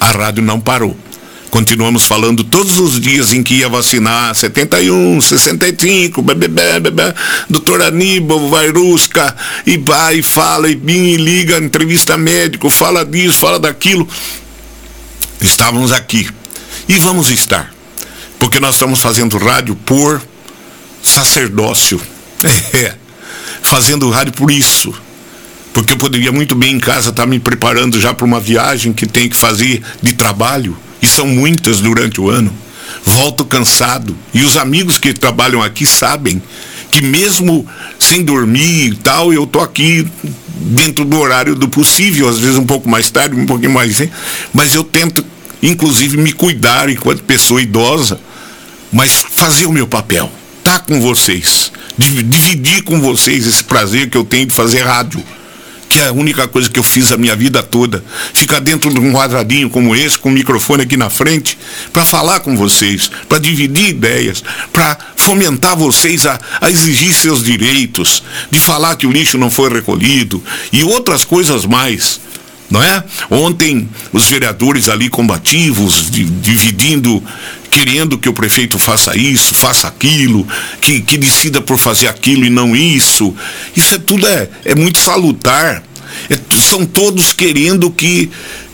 A rádio não parou. Continuamos falando todos os dias em que ia vacinar, 71, 65, doutor Aníbal, Vairusca, e vai, fala, e liga, entrevista médico, fala disso, fala daquilo. Estávamos aqui. E vamos estar. Porque nós estamos fazendo rádio por sacerdócio. Fazendo rádio por isso. Porque eu poderia muito bem em casa estar me preparando já para uma viagem que tem que fazer de trabalho. E são muitas durante o ano. Volto cansado. E os amigos que trabalham aqui sabem que mesmo sem dormir e tal, eu tô aqui dentro do horário do possível, às vezes um pouco mais tarde, um pouquinho mais, mas eu tento, inclusive, me cuidar enquanto pessoa idosa, mas fazer o meu papel, tá com vocês, dividir com vocês esse prazer que eu tenho de fazer rádio, que é a única coisa que eu fiz a minha vida toda, ficar dentro de um quadradinho como esse, com o microfone aqui na frente, para falar com vocês, para dividir ideias, para fomentar vocês a exigir seus direitos, de falar que o lixo não foi recolhido, e outras coisas mais, não é? Ontem, os vereadores ali combativos, dividindo, querendo que o prefeito faça isso, faça aquilo, que decida por fazer aquilo e não isso. Isso tudo é muito salutar. São todos querendo que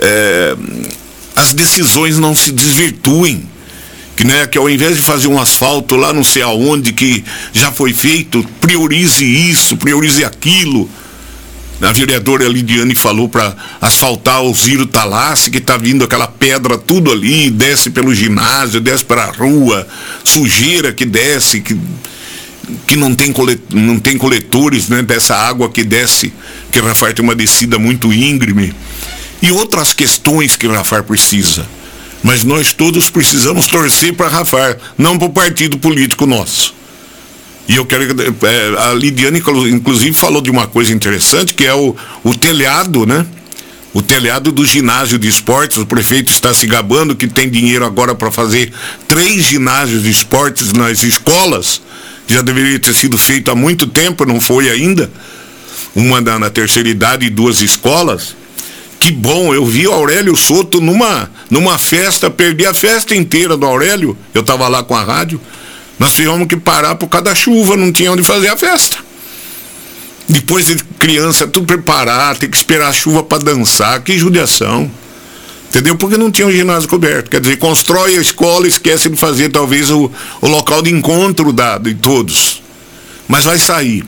as decisões não se desvirtuem. Que ao invés de fazer um asfalto lá não sei aonde, que já foi feito, priorize isso, priorize aquilo. A vereadora Lidiane falou para asfaltar o Ziro Talassi, que está vindo aquela pedra tudo ali, desce pelo ginásio, desce para a rua, sujeira que desce, que não tem coletores, né, dessa água que desce, que Rafar tem uma descida muito íngreme. E outras questões que Rafar precisa. Mas nós todos precisamos torcer para Rafar, não para o partido político nosso. E eu quero... a Lidiane, inclusive, falou de uma coisa interessante, que é o telhado, né? O telhado do ginásio de esportes. O prefeito está se gabando que tem dinheiro agora para fazer 3 ginásios de esportes nas escolas. Já deveria ter sido feito há muito tempo, não foi ainda. Uma na terceira idade e 2 escolas. Que bom, eu vi o Aurélio Soto numa festa, perdi a festa inteira do Aurélio. Eu estava lá com a rádio. Nós tivemos que parar por causa da chuva, não tinha onde fazer a festa. Depois de criança, tudo preparar, ter que esperar a chuva para dançar, que judiação. Entendeu? Porque não tinha um ginásio coberto. Quer dizer, constrói a escola, esquece de fazer talvez o local de encontro de todos. Mas vai sair.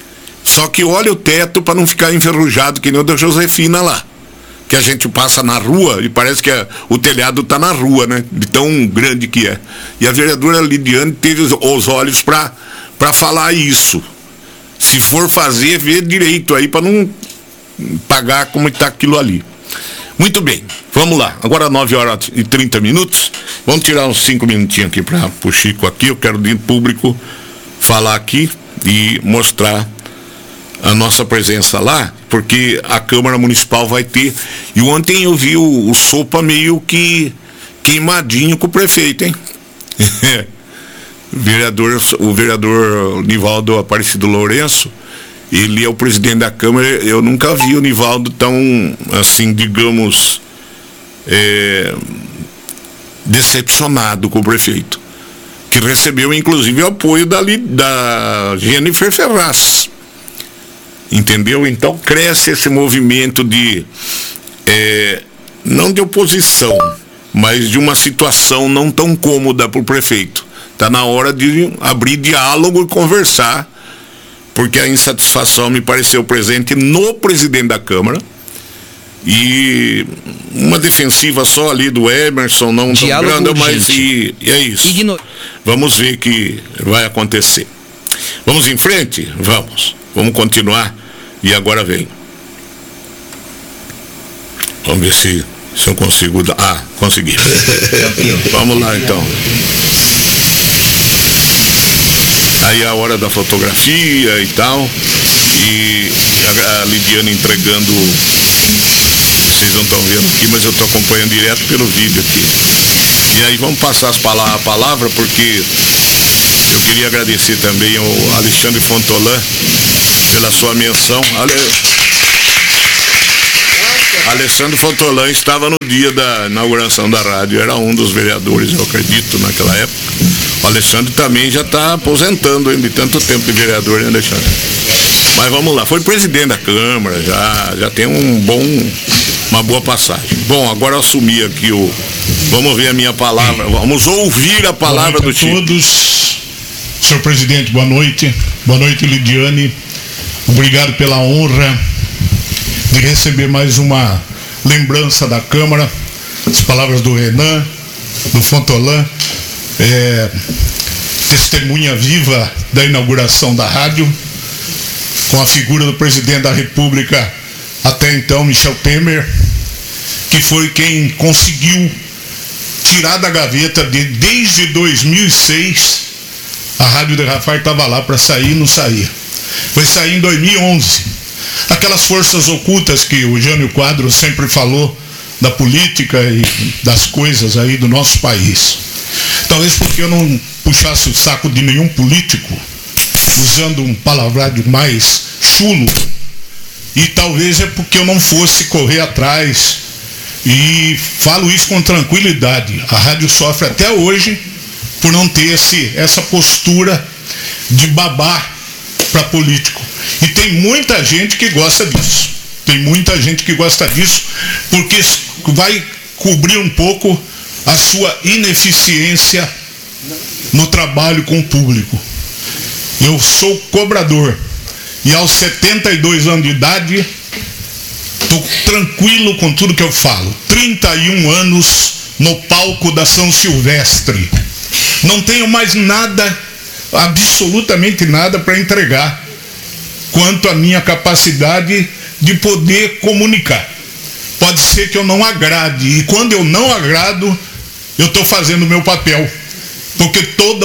Só que olha o teto para não ficar enferrujado, que nem o da Josefina lá. Que a gente passa na rua e parece que o telhado está na rua, né? De tão grande que é. E a vereadora Lidiane teve os olhos para falar isso. Se for fazer, vê direito aí para não pagar como está aquilo ali. Muito bem, vamos lá. Agora 9h30. Vamos tirar uns 5 minutinhos aqui para o Chico aqui. Eu quero de público falar aqui e mostrar a nossa presença lá, porque a Câmara Municipal vai ter. E ontem eu vi o Sopa meio que queimadinho com o prefeito, hein? O vereador Nivaldo Aparecido Lourenço, ele é o presidente da Câmara. Eu nunca vi o Nivaldo tão, assim, digamos, decepcionado com o prefeito, que recebeu inclusive o apoio da Jennifer Ferraz. Entendeu? Então cresce esse movimento de não de oposição, mas de uma situação não tão cômoda para o prefeito. Está na hora de abrir diálogo e conversar, porque a insatisfação me pareceu presente no presidente da Câmara, e uma defensiva só ali do Emerson, não tão grande, mas e é isso. Vamos ver o que vai acontecer. Vamos em frente? Vamos continuar. E agora vem. Vamos ver se eu consigo dar. Consegui. Vamos lá então. Aí a hora da fotografia e tal. E a Lidiane entregando. Vocês não estão vendo aqui, mas eu estou acompanhando direto pelo vídeo aqui. E aí vamos passar a palavra, porque eu queria agradecer também ao Alexandre Fontolan pela sua menção. Alessandro Fontolã estava no dia da inauguração da rádio, era um dos vereadores, eu acredito, naquela época. O Alessandro também já está aposentando de tanto tempo de vereador, né, Alexandre? Mas vamos lá, foi presidente da Câmara, já tem uma boa passagem. Bom, agora eu assumi aqui vamos ver a minha palavra, vamos ouvir a palavra do Chico. Boa noite a todos. Senhor presidente, boa noite. Boa noite, Lidiane. Obrigado pela honra de receber mais uma lembrança da Câmara, as palavras do Renan, do Fontolã, testemunha viva da inauguração da rádio, com a figura do presidente da República, até então, Michel Temer, que foi quem conseguiu tirar da gaveta desde 2006, a rádio de Rafar estava lá para sair e não saía. Foi sair em 2011. Aquelas forças ocultas que o Jânio Quadros sempre falou da política e das coisas aí do nosso país. Talvez porque eu não puxasse o saco de nenhum político, usando um palavrário mais chulo, e talvez é porque eu não fosse correr atrás, e falo isso com tranquilidade. A rádio sofre até hoje por não ter essa postura de babar para político. E tem muita gente que gosta disso. Tem muita gente que gosta disso porque vai cobrir um pouco a sua ineficiência no trabalho com o público. Eu sou cobrador e aos 72 anos de idade estou tranquilo com tudo que eu falo. 31 anos no palco da São Silvestre. Não tenho mais nada, absolutamente nada para entregar quanto à minha capacidade de poder comunicar. Pode ser que eu não agrade, e quando eu não agrado, eu estou fazendo o meu papel, porque toda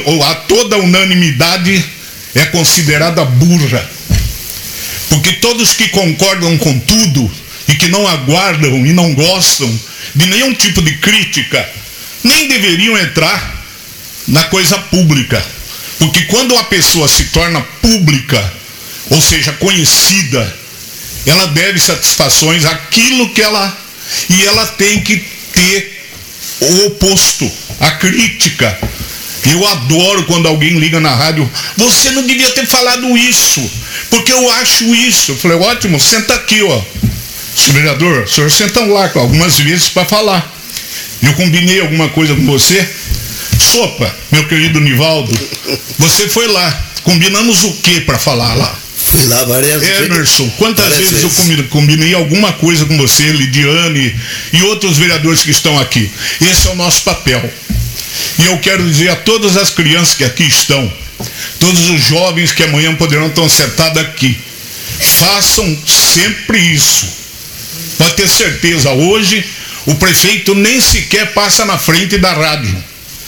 unanimidade é considerada burra, porque todos que concordam com tudo e que não aguardam e não gostam de nenhum tipo de crítica, nem deveriam entrar na coisa pública, porque quando uma pessoa se torna pública, ou seja, conhecida, ela deve satisfações àquilo que ela tem que ter o oposto, a crítica. Eu adoro quando alguém liga na rádio: você não devia ter falado isso, porque eu acho isso. Eu falei: ótimo, senta aqui, ó. Senhor vereador, o senhor senta lá algumas vezes para falar. Eu combinei alguma coisa com você? Sopa, meu querido Nivaldo, você foi lá. Combinamos o que para falar lá? Fui lá várias vezes. Emerson, quantas vezes eu combinei alguma coisa com você, Lidiane e outros vereadores que estão aqui? Esse é o nosso papel. E eu quero dizer a todas as crianças que aqui estão, todos os jovens que amanhã poderão estar sentados aqui, façam sempre isso. Pode ter certeza, hoje o prefeito nem sequer passa na frente da rádio.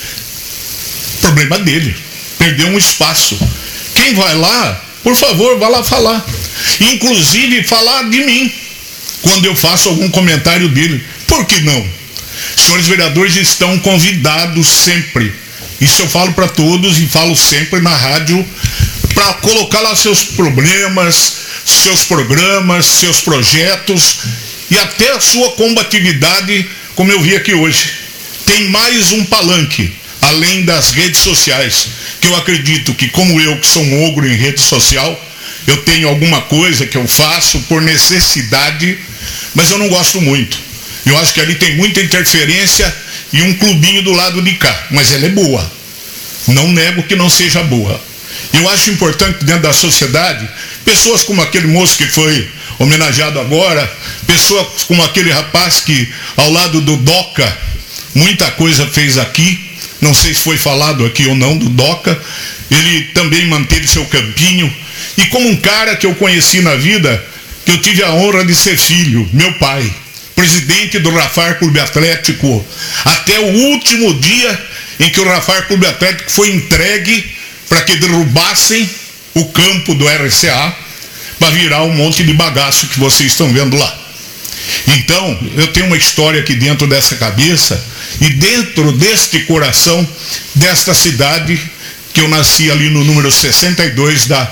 Problema dele, perdeu um espaço. Quem vai lá, por favor, vá lá falar. Inclusive falar de mim, quando eu faço algum comentário dele. Por que não? Senhores vereadores estão convidados sempre. Isso eu falo para todos e falo sempre na rádio, para colocar lá seus problemas, seus programas, seus projetos e até a sua combatividade, como eu vi aqui hoje. Tem mais um palanque, além das redes sociais, que eu acredito que, como eu, que sou um ogro em rede social, eu tenho alguma coisa que eu faço por necessidade, mas eu não gosto muito. Eu acho que ali tem muita interferência e um clubinho do lado de cá, mas ela é boa. Não nego que não seja boa. Eu acho importante dentro da sociedade, pessoas como aquele moço que foi homenageado agora, pessoas como aquele rapaz que, ao lado do Doca, muita coisa fez aqui. Não sei se foi falado aqui ou não do Doca. Ele também manteve seu campinho. E como um cara que eu conheci na vida, que eu tive a honra de ser filho, meu pai, presidente do Rafar Clube Atlético, até o último dia em que o Rafar Clube Atlético foi entregue para que derrubassem o campo do RCA para virar um monte de bagaço que vocês estão vendo lá. Então, eu tenho uma história aqui dentro dessa cabeça e dentro deste coração desta cidade, que eu nasci ali no número 62 da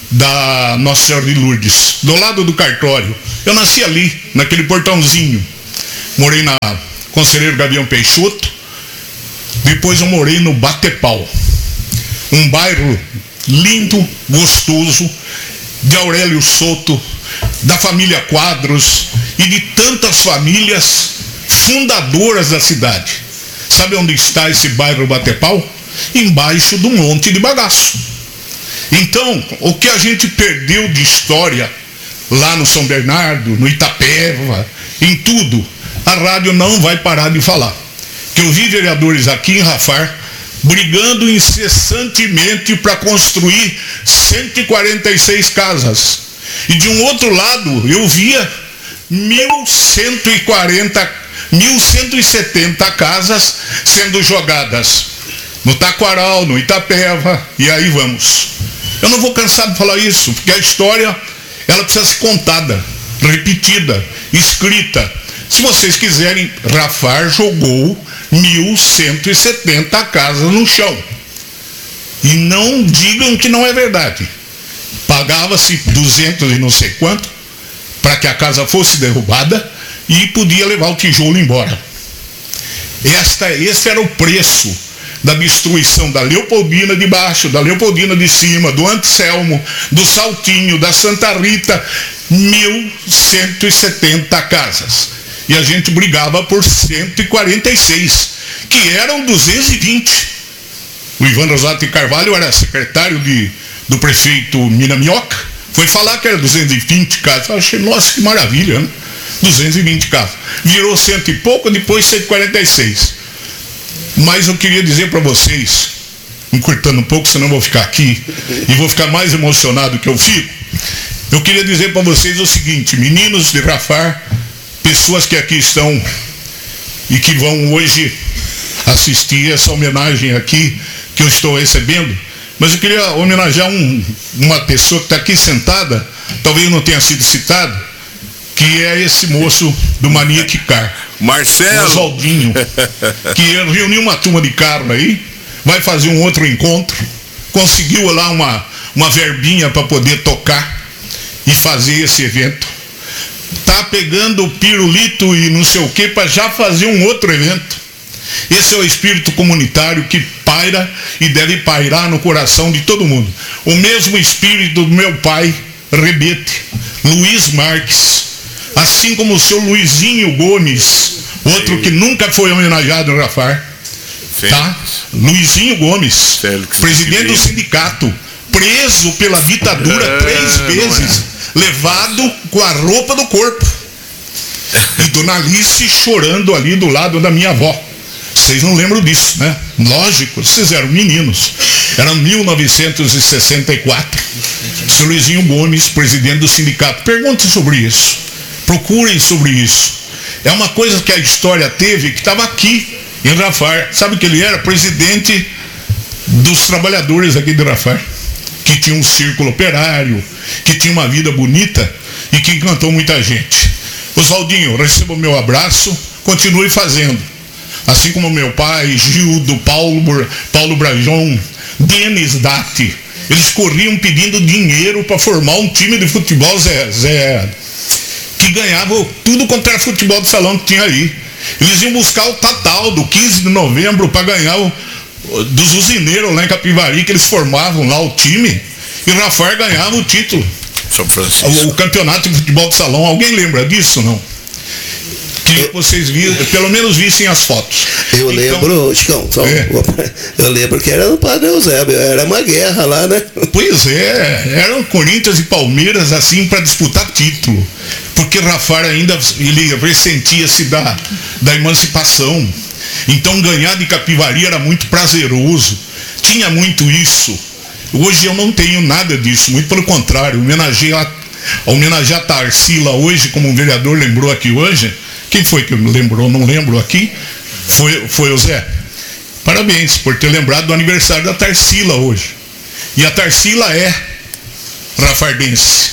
da Nossa Senhora de Lourdes, do lado do cartório. Eu nasci ali, naquele portãozinho. Morei na Conselheiro Gavião Peixoto. Depois eu morei no Batepau. Um bairro lindo, gostoso, de Aurélio Souto, da família Quadros e de tantas famílias fundadoras da cidade. Sabe onde está esse bairro Batepau? Embaixo do Monte de Bagaço. Então, o que a gente perdeu de história lá no São Bernardo, no Itapeva, em tudo, a rádio não vai parar de falar. Que eu vi vereadores aqui em Rafar brigando incessantemente para construir 146 casas. E de um outro lado, eu via 1.170 casas sendo jogadas no Taquaral, no Itapeva, e aí vamos. Eu não vou cansar de falar isso, porque a história, ela precisa ser contada, repetida, escrita. Se vocês quiserem, Rafar jogou 1.170 casas no chão. E não digam que não é verdade. Pagava-se 200 e não sei quanto para que a casa fosse derrubada e podia levar o tijolo embora. Esse era o preço da destruição da Leopoldina de baixo, da Leopoldina de cima, do Anselmo, do Saltinho, da Santa Rita. 1.170 casas. E a gente brigava por 146, que eram 220. O Ivan Rosato de Carvalho era secretário do prefeito Minamioca, foi falar que era 220 casas. Eu achei, nossa, que maravilha, né? 220 casas. Virou 100 e pouco, depois 146. Mas eu queria dizer para vocês, encurtando um pouco, senão eu vou ficar aqui e vou ficar mais emocionado que eu fico. Eu queria dizer para vocês o seguinte: meninos de Rafar, pessoas que aqui estão e que vão hoje assistir essa homenagem aqui que eu estou recebendo, mas eu queria homenagear uma pessoa que está aqui sentada, talvez não tenha sido citado, que é esse moço do Maniac Car, Marcelo Oswaldinho, que reuniu uma turma de carro aí, vai fazer um outro encontro, conseguiu lá uma verbinha para poder tocar e fazer esse evento. Tá pegando o pirulito e não sei o que para já fazer um outro evento. Esse é o espírito comunitário que paira e deve pairar no coração de todo mundo. O mesmo espírito do meu pai, Rebete, Luiz Marques, assim como o seu Luizinho Gomes, outro que nunca foi homenageado no Rafar, tá? Luizinho Gomes, presidente do sindicato, preso pela ditadura 3 vezes, levado com a roupa do corpo. E Dona Alice chorando ali do lado da minha avó. Vocês não lembram disso, né? Lógico, vocês eram meninos. Era 1964. Seu Luizinho Gomes, presidente do sindicato. Perguntem sobre isso. Procurem sobre isso. É uma coisa que a história teve, que estava aqui em Rafar. Sabe que ele era presidente dos trabalhadores aqui de Rafar, que tinha um círculo operário, que tinha uma vida bonita e que encantou muita gente. Oswaldinho, receba o meu abraço, continue fazendo. Assim como meu pai, Gildo, Paulo Brajon, Denis Datti, eles corriam pedindo dinheiro para formar um time de futebol que ganhava tudo quanto era futebol de salão que tinha ali. Eles iam buscar o Tatal do 15 de novembro para ganhar dos usineiros lá em Capivari, que eles formavam lá o time, e o Rafar ganhava o título. São Francisco. O campeonato de futebol de salão. Alguém lembra disso, não? Que vocês viram, pelo menos vissem as fotos. Eu lembro, Chicão, eu lembro que era no Padre Eusébio, era uma guerra lá, né? Pois é, eram Corinthians e Palmeiras assim para disputar título, porque Rafar ainda ele ressentia-se da emancipação. Então ganhar de Capivari era muito prazeroso, tinha muito isso. Hoje eu não tenho nada disso, muito pelo contrário. Homenagear a Tarsila hoje, como o vereador lembrou aqui hoje. Quem foi que lembrou? Não lembro aqui. Foi o Zé. Parabéns por ter lembrado do aniversário da Tarsila hoje. E a Tarsila é rafardense.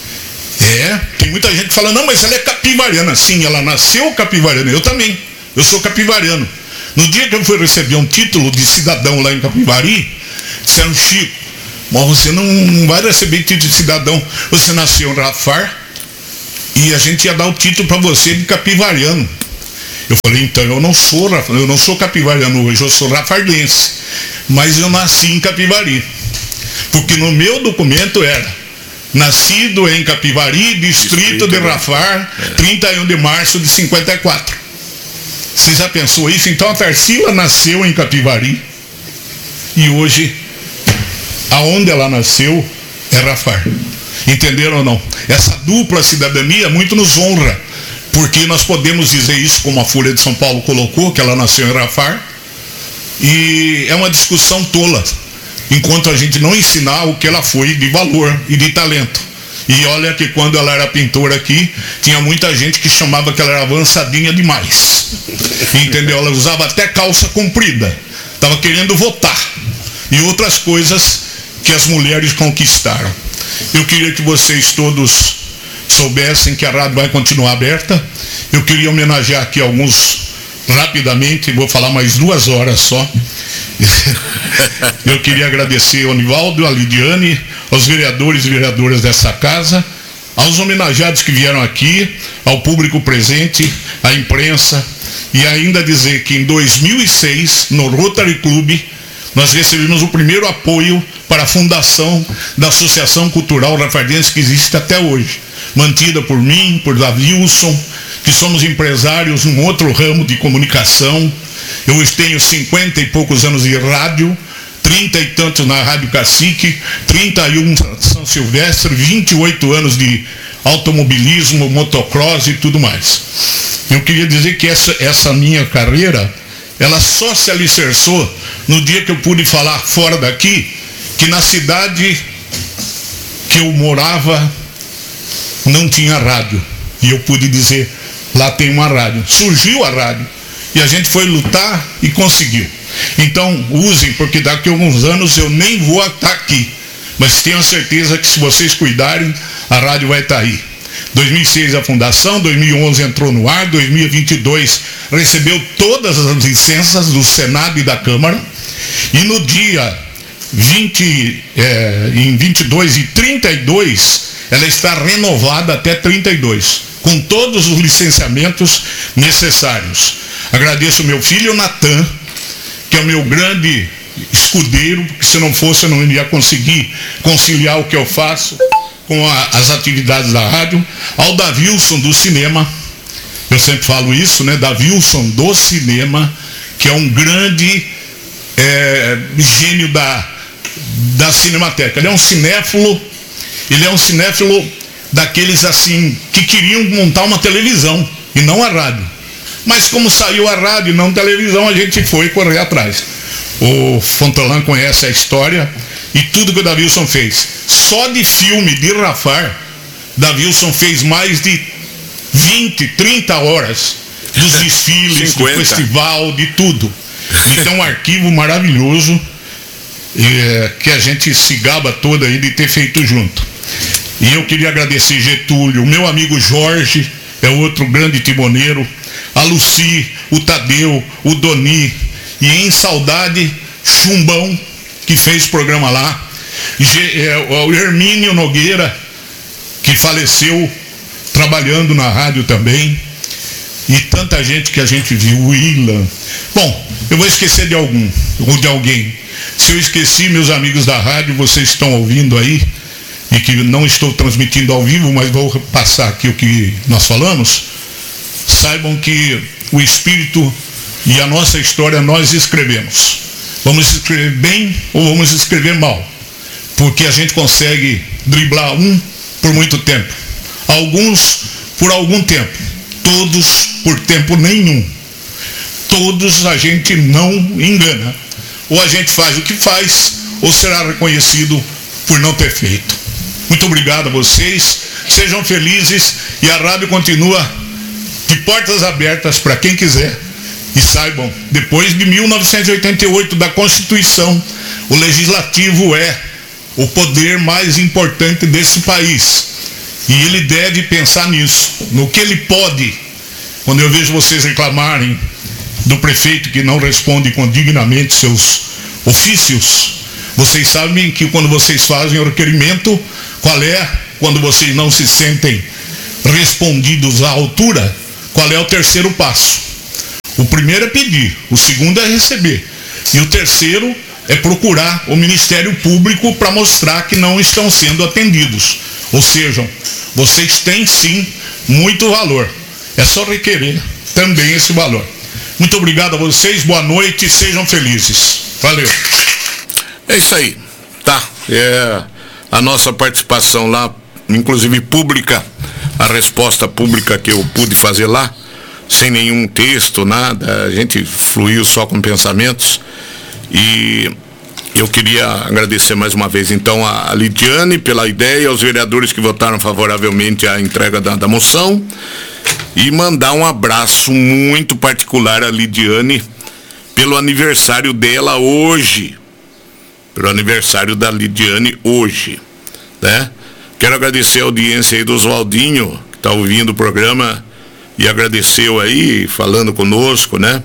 Tem muita gente que fala, não, mas ela é capivariana. Sim, ela nasceu capivariana. Eu também. Eu sou capivariano. No dia que eu fui receber um título de cidadão lá em Capivari, disseram, Chico, mas você não vai receber título de cidadão. Você nasceu em Rafar e a gente ia dar o título para você de capivariano. Eu falei, então eu não sou capivariano hoje, eu sou rafardense. Mas eu nasci em Capivari. Porque no meu documento era nascido em Capivari, distrito de Rafar, 31 de março de 54. Você já pensou isso? Então a Tarsila nasceu em Capivari e hoje, aonde ela nasceu, é Rafar. Entenderam ou não? Essa dupla cidadania muito nos honra, porque nós podemos dizer isso como a Folha de São Paulo colocou, que ela nasceu em Rafar, e é uma discussão tola, enquanto a gente não ensinar o que ela foi de valor e de talento. E olha que quando ela era pintora aqui, tinha muita gente que chamava que ela era avançadinha demais. Entendeu? Ela usava até calça comprida. Estava querendo votar. E outras coisas que as mulheres conquistaram. Eu queria que vocês todos soubessem que a rádio vai continuar aberta. Eu queria homenagear aqui alguns rapidamente, vou falar mais 2 horas só. Eu queria agradecer ao Nivaldo, a Lidiane, aos vereadores e vereadoras dessa casa, aos homenageados que vieram aqui, ao público presente, à imprensa, e ainda dizer que em 2006, no Rotary Club, nós recebemos o primeiro apoio para a fundação da Associação Cultural Rafardense, que existe até hoje, mantida por mim, por Davilson, que somos empresários num outro ramo de comunicação. Eu tenho 50 e poucos anos de rádio, 30 e tantos na Rádio Cacique, 31 São Silvestre, 28 anos de automobilismo, motocross e tudo mais. Eu queria dizer que essa minha carreira, ela só se alicerçou no dia que eu pude falar fora daqui, que na cidade que eu morava não tinha rádio. E eu pude dizer, lá tem uma rádio. Surgiu a rádio. E a gente foi lutar e conseguiu. Então, usem, porque daqui a alguns anos eu nem vou estar aqui. Mas tenham certeza que se vocês cuidarem, a rádio vai estar aí. 2006 a fundação, 2011 entrou no ar, 2022 recebeu todas as licenças do Senado e da Câmara. E no dia em 22 e 32, ela está renovada até 32, com todos os licenciamentos necessários. Agradeço ao meu filho Natan, que é o meu grande escudeiro, porque se não fosse eu não iria conseguir conciliar o que eu faço com as atividades da rádio. Ao Davilson do cinema, eu sempre falo isso, né? Davilson do cinema, que é um grande gênio da Cinemateca. Ele é um cinéfilo daqueles assim que queriam montar uma televisão e não a rádio. Mas como saiu a rádio e não televisão, a gente foi correr atrás. O Fontolan conhece a história e tudo que o Davilson fez. Só de filme de Rafar, Davilson fez mais de 20, 30 horas dos desfiles, 50. Do festival, de tudo. Então um arquivo maravilhoso que a gente se gaba toda aí de ter feito junto. E eu queria agradecer Getúlio, o meu amigo Jorge, é outro grande timoneiro, a Luci, o Tadeu, o Doni, e em saudade, Chumbão, que fez programa lá, o Hermínio Nogueira, que faleceu trabalhando na rádio também, e tanta gente que a gente viu, o Ilan. Bom, eu vou esquecer de alguém. Se eu esqueci, meus amigos da rádio, vocês estão ouvindo aí, e que não estou transmitindo ao vivo, mas vou passar aqui o que nós falamos, saibam que o Espírito e a nossa história nós escrevemos. Vamos escrever bem ou vamos escrever mal, porque a gente consegue driblar um por muito tempo, alguns por algum tempo, todos por tempo nenhum. Todos a gente não engana. Ou a gente faz o que faz, ou será reconhecido por não ter feito. Muito obrigado a vocês, sejam felizes, e a rádio continua de portas abertas para quem quiser. E saibam, depois de 1988, da Constituição, o Legislativo é o poder mais importante desse país. E ele deve pensar nisso, no que ele pode. Quando eu vejo vocês reclamarem do prefeito que não responde condignamente seus ofícios, Vocês sabem que quando vocês fazem o requerimento, quando vocês não se sentem respondidos à altura, qual é o terceiro passo? O primeiro é pedir, o segundo é receber, e o terceiro é procurar o Ministério Público para mostrar que não estão sendo atendidos. Ou seja, vocês têm sim muito valor. É só requerer também esse valor. Muito obrigado a vocês, boa noite e sejam felizes. Valeu. É isso aí, tá? É a nossa participação lá, inclusive pública, a resposta pública que eu pude fazer lá, sem nenhum texto, nada, a gente fluiu só com pensamentos. E eu queria agradecer mais uma vez então a Lidiane pela ideia, aos vereadores que votaram favoravelmente à entrega da moção, e mandar um abraço muito particular a Lidiane pelo aniversário dela hoje, pelo aniversário da Lidiane hoje, né? Quero agradecer a audiência aí do Oswaldinho, que está ouvindo o programa e agradeceu aí, falando conosco, né?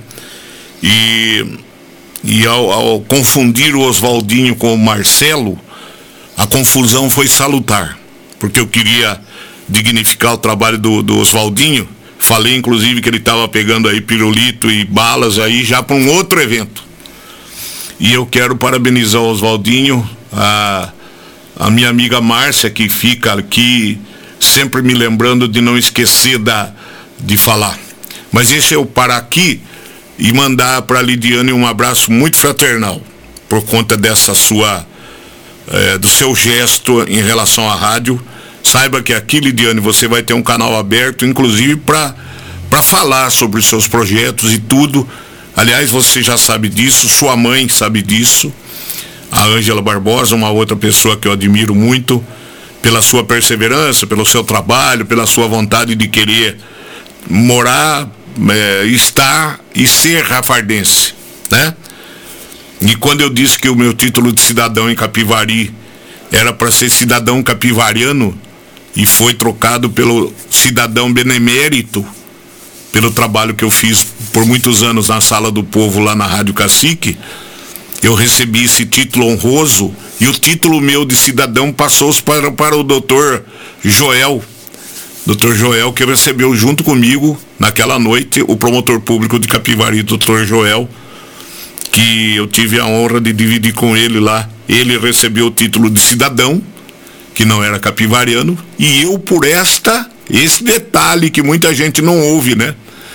E ao confundir o Oswaldinho com o Marcelo, a confusão foi salutar, porque eu queria dignificar o trabalho do Oswaldinho. Falei inclusive que ele estava pegando aí pirulito e balas aí já para um outro evento. E eu quero parabenizar o Oswaldinho, a minha amiga Márcia, que fica aqui sempre me lembrando de não esquecer de falar. Mas esse eu parar aqui e mandar para a Lidiane um abraço muito fraternal, por conta dessa do seu gesto em relação à rádio. Saiba que aqui, Lidiane, você vai ter um canal aberto, inclusive para falar sobre os seus projetos e tudo. Aliás, você já sabe disso, sua mãe sabe disso, a Ângela Barbosa, uma outra pessoa que eu admiro muito, pela sua perseverança, pelo seu trabalho, pela sua vontade de querer morar, estar e ser rafardense, né? E quando eu disse que o meu título de cidadão em Capivari era para ser cidadão capivariano, e foi trocado pelo cidadão benemérito, pelo trabalho que eu fiz por muitos anos na Sala do Povo, lá na Rádio Cacique, eu recebi esse título honroso, e o título meu de cidadão passou para o doutor Joel, que recebeu junto comigo, naquela noite, o promotor público de Capivari, doutor Joel, que eu tive a honra de dividir com ele lá. Ele recebeu o título de cidadão, que não era capivariano, e eu por esse detalhe que muita gente não ouve, né?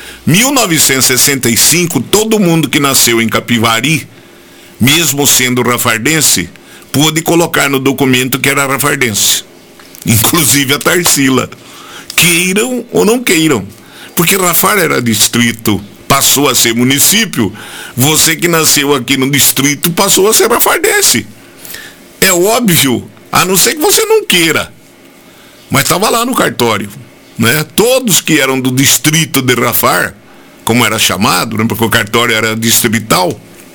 1965, todo mundo que nasceu em Capivari, mesmo sendo rafardense, pôde colocar no documento que era rafardense. Inclusive a Tarsila. Queiram ou não queiram. Porque Rafar era distrito, passou a ser município. Você que nasceu aqui no distrito passou a ser rafardense. É óbvio, a não ser que você não queira. Mas estava lá no cartório, né? Todos que eram do distrito de Rafar, como era chamado, né? Porque o cartório era distrital,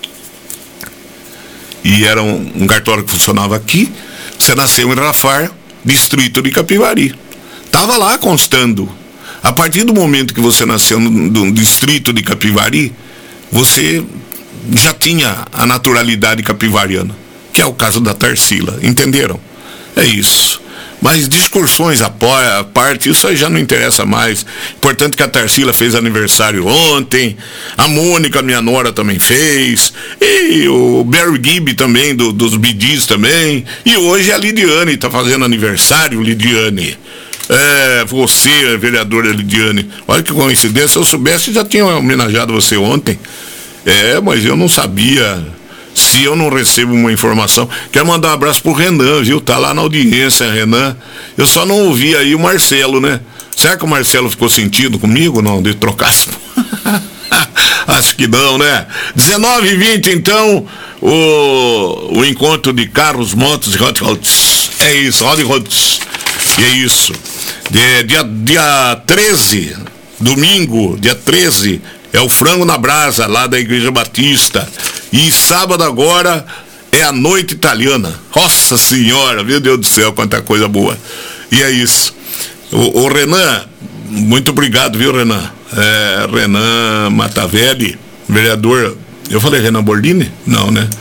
e era um cartório que funcionava aqui. Você nasceu em Rafar, distrito de Capivari. Estava lá constando. A partir do momento que você nasceu no distrito de Capivari, você já tinha a naturalidade capivariana, que é o caso da Tarsila, entenderam? É isso. Mas discussões à parte, isso aí já não interessa mais. Importante que a Tarsila fez aniversário ontem, a Mônica, minha nora, também fez, e o Barry Gibb também, dos Bidis também, e hoje a Lidiane está fazendo aniversário, Lidiane. Você, vereadora Lidiane, olha que coincidência, se eu soubesse já tinha homenageado você ontem. Mas eu não sabia. Se eu não recebo uma informação, quero mandar um abraço pro Renan, viu? Tá lá na audiência, Renan. Eu só não ouvi aí o Marcelo, né? Será que o Marcelo ficou sentido comigo? Não, de trocar. Acho que não, né? 19h20, então, o encontro de carros, motos e hot rods. É isso, hot rods. E é isso. Dia 13, domingo, dia 13, é o Frango na Brasa, lá da Igreja Batista. E sábado agora é a Noite Italiana. Nossa Senhora, meu Deus do céu, quanta coisa boa. E é isso. O Renan, muito obrigado, viu, Renan? Renan Matavelli, vereador. Eu falei Renan Bordini? Não, né?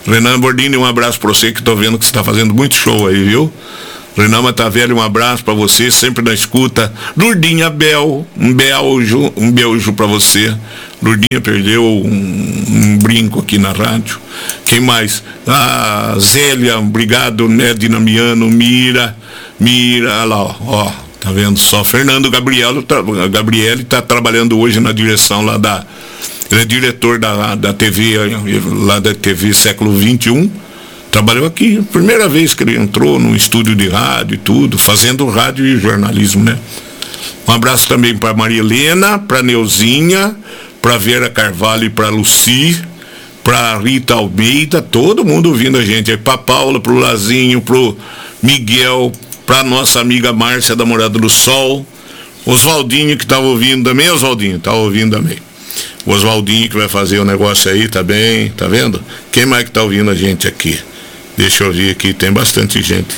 Renan Bordini, um abraço para você, que tô vendo que você tá fazendo muito show aí, viu? Renan Matavelli, um abraço para você, sempre na escuta. Lourdinha Bel, um beijo para você. Lourdinha perdeu um brinco aqui na rádio. Quem mais? Zélia, obrigado, né, Dinamiano, Mira, olha lá, ó, tá vendo só? Fernando Gabriele tá trabalhando hoje na direção lá ele é diretor da TV, lá da TV Século XXI. Trabalhou aqui, primeira vez que ele entrou no estúdio de rádio e tudo, fazendo rádio e jornalismo, né? Um abraço também para Maria Helena, para Neuzinha, para Vera Carvalho e para Luci, para Rita Almeida, todo mundo ouvindo a gente. Aí para Paula, pro Lazinho, pro Miguel, para nossa amiga Márcia da Morada do Sol, Oswaldinho que estava ouvindo também, Oswaldinho, tá ouvindo também. O Oswaldinho que vai fazer o negócio aí, tá bem, tá vendo? Quem mais que tá ouvindo a gente aqui? Deixa eu ver aqui, tem bastante gente.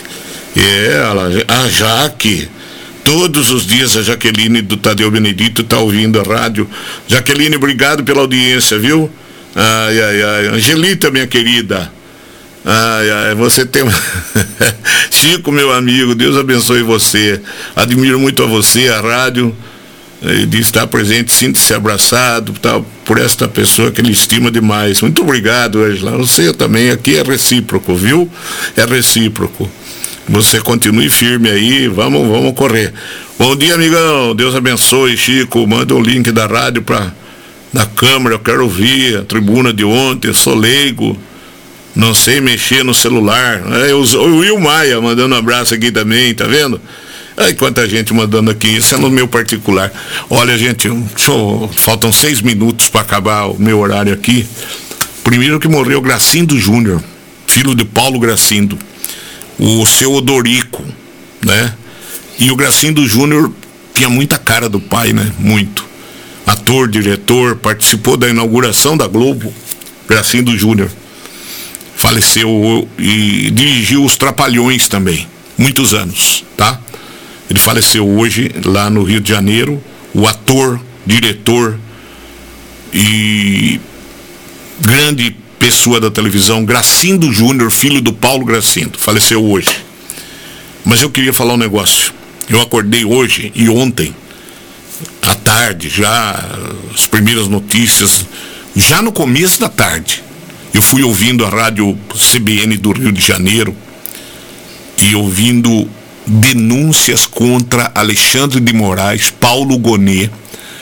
A Jaque. Todos os dias a Jaqueline do Tadeu Benedito tá ouvindo a rádio. Jaqueline, obrigado pela audiência, viu? Ai. Angelita, minha querida. Ai, você tem... Chico, meu amigo, Deus abençoe você. Admiro muito a você, a rádio. De estar presente, sinta-se abraçado, tal, por esta pessoa que ele estima demais. Muito obrigado, Angela. Você também, aqui é recíproco, viu? É recíproco. Você continue firme aí, vamos correr. Bom dia, amigão. Deus abençoe, Chico. Manda o link da rádio na câmera, eu quero ouvir a tribuna de ontem, eu sou leigo, não sei mexer no celular. O Will Maia mandando um abraço aqui também, tá vendo? Ai, quanta gente mandando aqui, isso é no meu particular. Olha, gente, faltam 6 minutos para acabar o meu horário aqui. Primeiro que morreu Gracindo Júnior, filho de Paulo Gracindo, o seu Odorico, né? E o Gracindo Júnior tinha muita cara do pai, né? Muito. Ator, diretor, participou da inauguração da Globo, Gracindo Júnior. Faleceu e dirigiu Os Trapalhões também, muitos anos, tá? Ele faleceu hoje lá no Rio de Janeiro, o ator, diretor e grande pessoa da televisão, Gracindo Júnior, filho do Paulo Gracindo, faleceu hoje. Mas eu queria falar um negócio. Eu acordei hoje e ontem, à tarde, já as primeiras notícias, já no começo da tarde, eu fui ouvindo a rádio CBN do Rio de Janeiro e ouvindo denúncias contra Alexandre de Moraes, Paulo Gonet,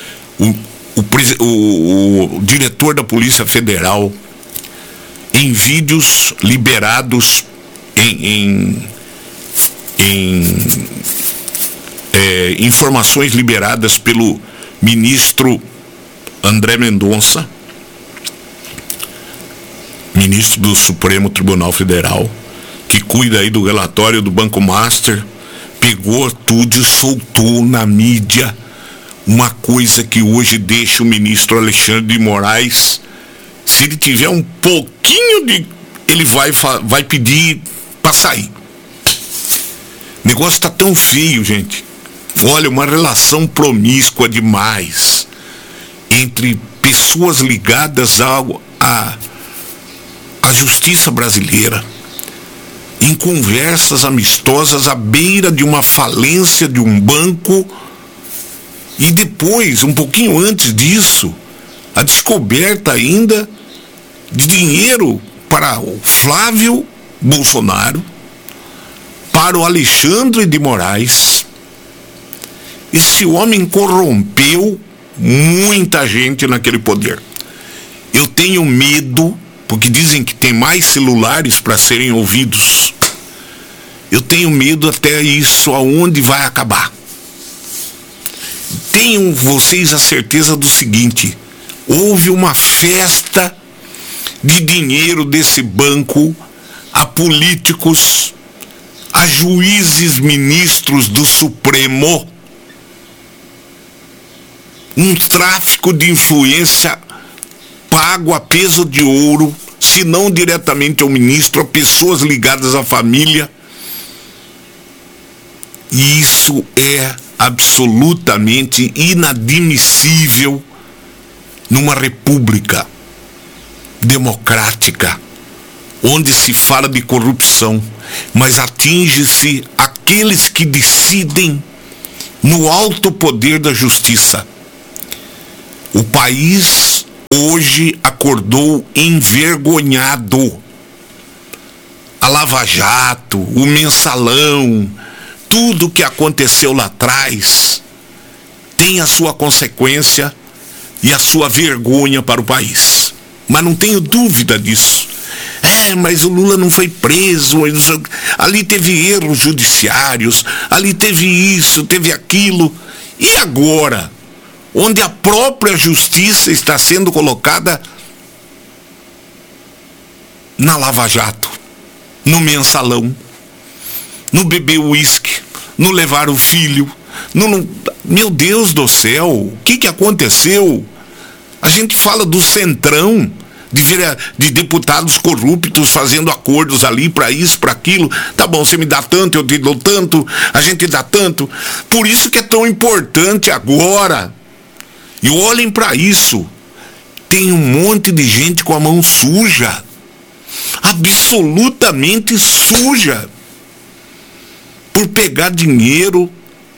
o diretor da Polícia Federal, em vídeos liberados em informações liberadas pelo ministro André Mendonça, ministro do Supremo Tribunal Federal, que cuida aí do relatório do Banco Master, pegou tudo e soltou na mídia uma coisa que hoje deixa o ministro Alexandre de Moraes, se ele tiver um pouquinho de... ele vai pedir para sair. O negócio tá tão feio, gente. Olha, uma relação promíscua demais entre pessoas ligadas à justiça brasileira, em conversas amistosas à beira de uma falência de um banco, e depois, um pouquinho antes disso, a descoberta ainda de dinheiro para o Flávio Bolsonaro, para o Alexandre de Moraes. Esse homem corrompeu muita gente naquele poder. Eu tenho medo, porque dizem que tem mais celulares para serem ouvidos. Eu tenho medo até isso, aonde vai acabar. Tenham vocês a certeza do seguinte: houve uma festa de dinheiro desse banco a políticos, a juízes, ministros do Supremo, um tráfico de influência pago a peso de ouro, se não diretamente ao ministro, a pessoas ligadas à família. E isso é absolutamente inadmissível numa república democrática, onde se fala de corrupção, mas atinge-se aqueles que decidem no alto poder da justiça. O país hoje acordou envergonhado. A Lava Jato, o Mensalão, tudo que aconteceu lá atrás tem a sua consequência e a sua vergonha para o país. Mas não tenho dúvida disso. Mas o Lula não foi preso, ali teve erros judiciários, ali teve isso, teve aquilo. E agora, onde a própria justiça está sendo colocada na Lava Jato, no Mensalão, no beber uísque, no levar o filho, meu Deus do céu, o que aconteceu? A gente fala do Centrão, de deputados corruptos fazendo acordos ali para isso, para aquilo. Tá bom, você me dá tanto, eu te dou tanto, a gente dá tanto. Por isso que é tão importante agora. E olhem para isso. Tem um monte de gente com a mão suja. Absolutamente suja. Por pegar dinheiro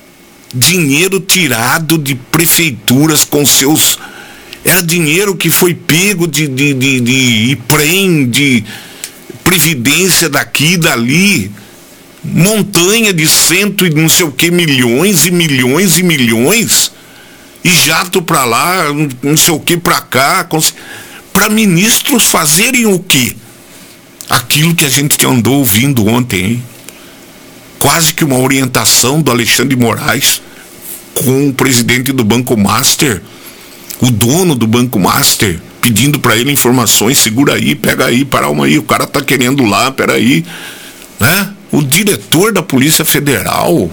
tirado de prefeituras com seus... Era dinheiro que foi pego de IPREM, de previdência daqui e dali. Montanha de cento e não sei o que, milhões e milhões e milhões. E jato para lá, não sei o que para cá. Para ministros fazerem o quê? Aquilo que a gente andou ouvindo ontem, hein? Quase que uma orientação do Alexandre de Moraes com o presidente do Banco Master, o dono do Banco Master, pedindo para ele informações. Segura aí, pega aí, para uma aí, o cara tá querendo lá, peraí, né? O diretor da Polícia Federal,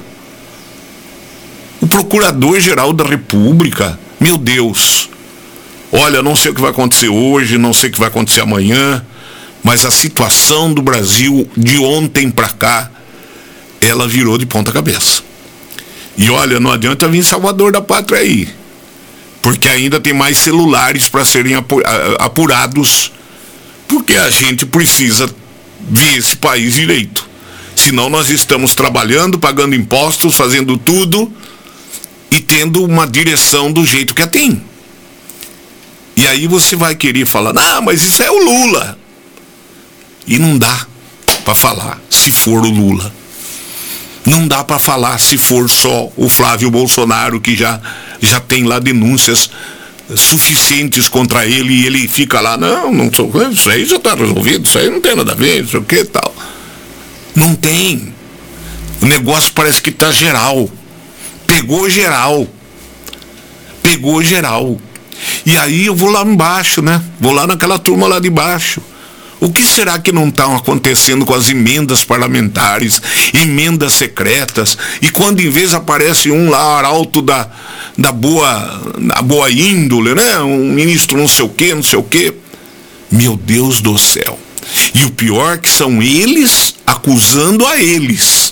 o Procurador-Geral da República, meu Deus, olha, não sei o que vai acontecer hoje, não sei o que vai acontecer amanhã, mas a situação do Brasil de ontem para cá, ela virou de ponta cabeça. E olha, não adianta vir Salvador da Pátria aí, porque ainda tem mais celulares para serem apurados, porque a gente precisa ver esse país direito. Senão nós estamos trabalhando, pagando impostos, fazendo tudo e tendo uma direção do jeito que tem. E aí você vai querer falar, mas isso é o Lula. E não dá para falar se for o Lula. Não dá para falar se for só o Flávio Bolsonaro, que já tem lá denúncias suficientes contra ele, e ele fica lá, não sou, isso aí já está resolvido, isso aí não tem nada a ver, isso aqui e tal. Não tem. O negócio parece que está geral. Pegou geral. E aí eu vou lá embaixo, né? Vou lá naquela turma lá de baixo. O que será que não está acontecendo com as emendas parlamentares, emendas secretas, e quando em vez aparece um lá arauto da boa índole, né? Um ministro não sei o quê. Meu Deus do céu. E o pior é que são eles acusando a eles.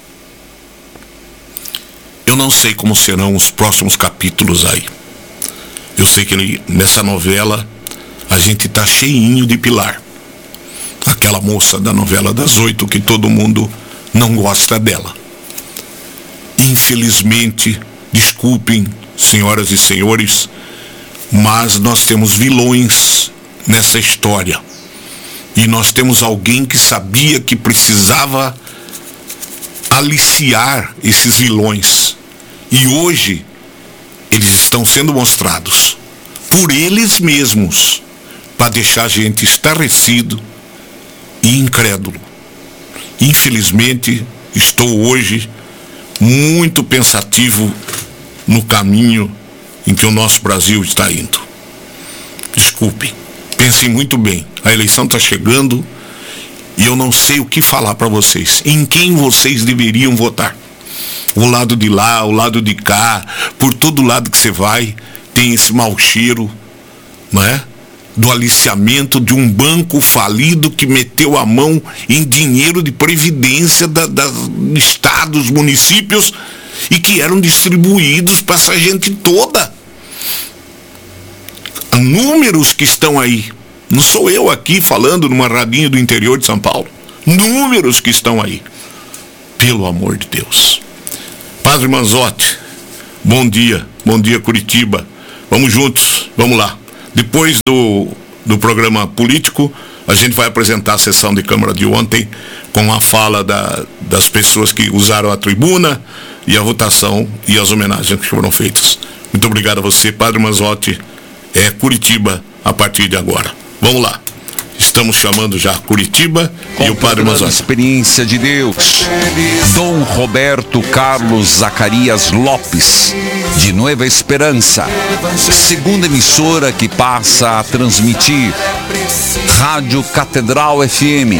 Eu não sei como serão os próximos capítulos aí. Eu sei que nessa novela a gente tá cheinho de Pilar. Aquela moça da novela das 8 que todo mundo não gosta dela. Infelizmente, desculpem, senhoras e senhores, mas nós temos vilões nessa história. E nós temos alguém que sabia que precisava aliciar esses vilões. E hoje, eles estão sendo mostrados por eles mesmos, para deixar a gente estarrecido e incrédulo. Infelizmente, estou hoje muito pensativo no caminho em que o nosso Brasil está indo. Desculpem, pensem muito bem. A eleição está chegando e eu não sei o que falar para vocês. Em quem vocês deveriam votar? O lado de lá, o lado de cá, por todo lado que você vai, tem esse mau cheiro, não é? Do aliciamento de um banco falido que meteu a mão em dinheiro de previdência dos estados, municípios, e que eram distribuídos para essa gente toda. Números que estão aí Não sou eu aqui falando numa radinha do interior de São Paulo. Números que estão aí. Pelo amor de Deus. Padre Manzotti, bom dia Curitiba. Vamos juntos, vamos lá. Depois do programa político, a gente vai apresentar a sessão de Câmara de ontem com a fala das pessoas que usaram a tribuna e a votação e as homenagens que foram feitas. Muito obrigado a você, Padre Manzotti. É Curitiba a partir de agora. Vamos lá. Estamos chamando já Curitiba e o Padre Manzotti. Experiência de Deus. Dom Roberto Carlos Zacarias Lopes, de Nueva Esperança, segunda emissora que passa a transmitir. Rádio Catedral FM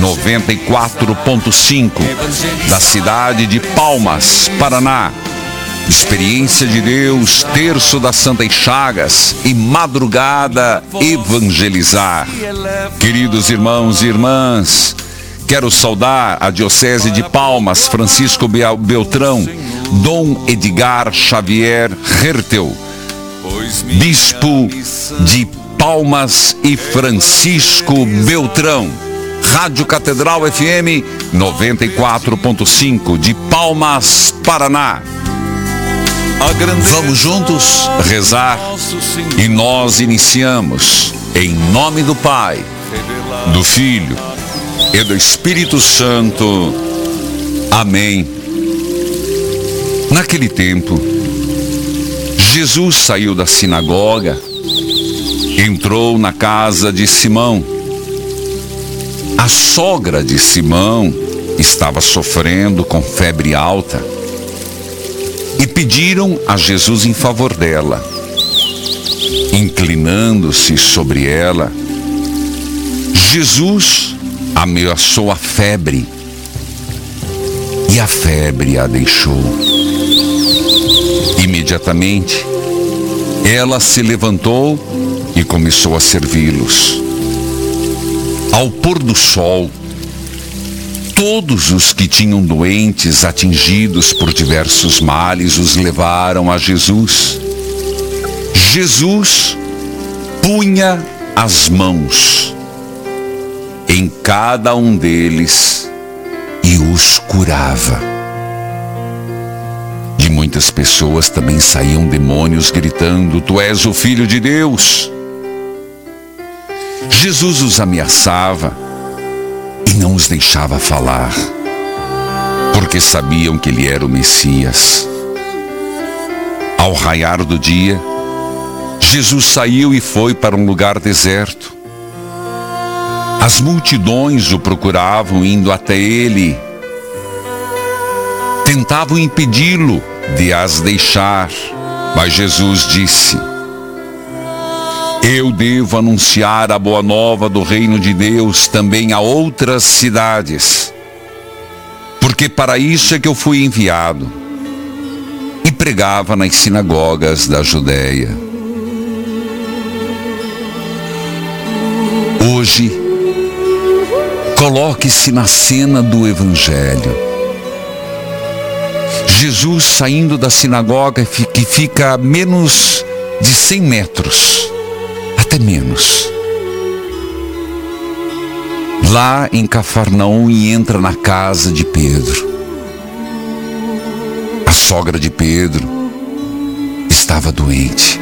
94.5, da cidade de Palmas, Paraná. Experiência de Deus, terço das Santas Chagas e madrugada evangelizar. Queridos irmãos e irmãs, quero saudar a Diocese de Palmas, Francisco Beltrão, Dom Edgar Xavier Hertel, Bispo de Palmas e Francisco Beltrão. Rádio Catedral FM 94.5 de Palmas, Paraná. Vamos juntos rezar e nós iniciamos em nome do Pai, do Filho e do Espírito Santo. Amém. Naquele tempo, Jesus saiu da sinagoga, entrou na casa de Simão. A sogra de Simão estava sofrendo com febre alta e pediram a Jesus em favor dela. Inclinando-se sobre ela, Jesus ameaçou a febre e a febre a deixou. Imediatamente, ela se levantou e começou a servi-los. Ao pôr do sol, todos os que tinham doentes atingidos por diversos males os levaram a Jesus. Jesus punha as mãos em cada um deles e os curava. De muitas pessoas também saíam demônios gritando: "Tu és o Filho de Deus!" Jesus os ameaçava e não os deixava falar, porque sabiam que ele era o Messias. Ao raiar do dia, Jesus saiu e foi para um lugar deserto. As multidões o procuravam indo até ele. Tentavam impedi-lo de as deixar, mas Jesus disse: "Eu devo anunciar a boa nova do reino de Deus também a outras cidades, porque para isso é que eu fui enviado." E pregava nas sinagogas da Judéia. Hoje, coloque-se na cena do Evangelho. Jesus saindo da sinagoga que fica a menos de 100 metros. Até menos. Lá em Cafarnaum, e entra na casa de Pedro. A sogra de Pedro estava doente.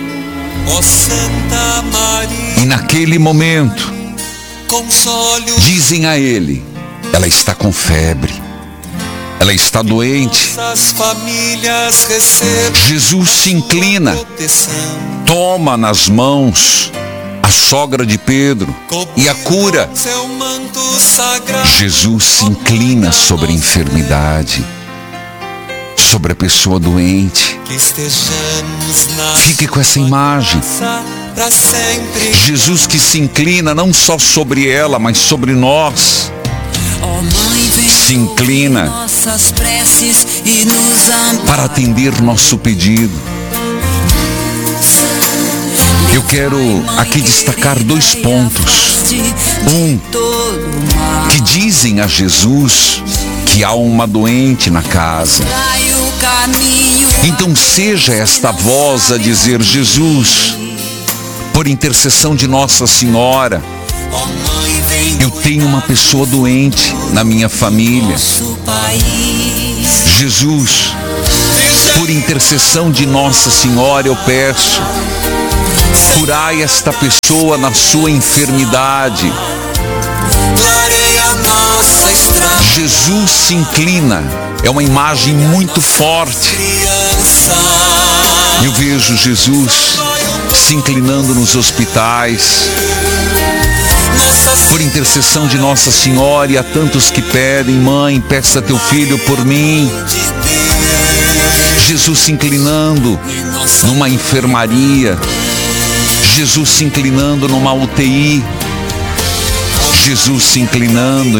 E naquele momento, dizem a ele: ela está com febre, ela está doente. Jesus se inclina, toma nas mãos a sogra de Pedro e a cura. Jesus se inclina sobre a enfermidade, sobre a pessoa doente. Fique com essa imagem. Jesus que se inclina não só sobre ela, mas sobre nós. Se inclina para atender nosso pedido. Eu quero aqui destacar 2 pontos. Que dizem a Jesus que há uma doente na casa. Então seja esta voz a dizer: Jesus, por intercessão de Nossa Senhora, eu tenho uma pessoa doente na minha família. Jesus, por intercessão de Nossa Senhora, eu peço, curai esta pessoa na sua enfermidade. Jesus se inclina, é uma imagem muito forte. Eu vejo Jesus se inclinando nos hospitais, por intercessão de Nossa Senhora, e há tantos que pedem: mãe, peça teu filho por mim. Jesus se inclinando numa enfermaria, Jesus se inclinando numa UTI, Jesus se inclinando